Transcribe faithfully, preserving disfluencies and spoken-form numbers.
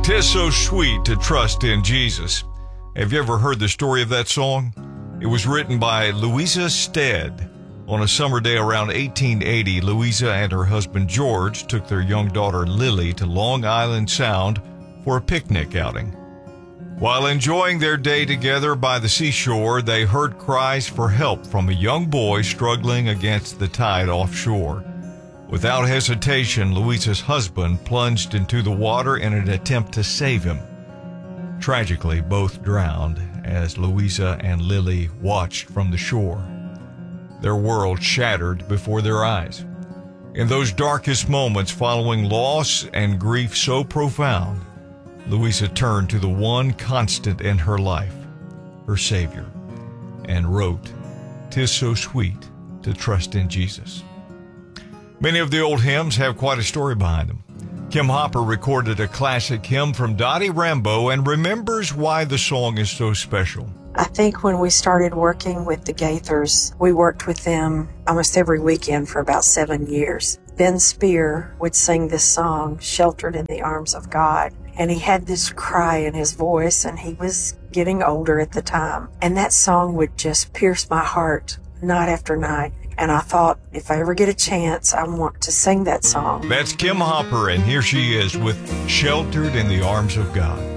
'Tis so sweet to trust in Jesus. Have you ever heard the story of that song? It was written by Louisa Stead. On a summer day around eighteen eighty, Louisa and her husband George took their young daughter Lily to Long Island Sound for a picnic outing. While enjoying their day together by the seashore, they heard cries for help from a young boy struggling against the tide offshore. Without hesitation, Louisa's husband plunged into the water in an attempt to save him. Tragically, both drowned as Louisa and Lily watched from the shore. Their world shattered before their eyes. In those darkest moments following loss and grief so profound, Louisa turned to the one constant in her life, her Savior, and wrote, "'Tis so sweet to trust in Jesus." Many of the old hymns have quite a story behind them. Kim Hopper recorded a classic hymn from Dottie Rambo and remembers why the song is so special. I think when we started working with the Gaithers, we worked with them almost every weekend for about seven years. Ben Spear would sing this song, "Sheltered in the Arms of God," and he had this cry in his voice, and he was getting older at the time. And that song would just pierce my heart night after night. And I thought, if I ever get a chance, I want to sing that song. That's Kim Hopper, and here she is with "Sheltered in the Arms of God."